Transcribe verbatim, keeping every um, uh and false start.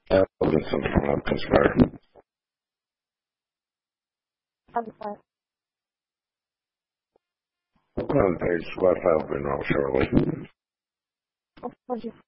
Uh, listen from up Pittsburgh. Okay. We'll go to page twelve, helping real shortly. What you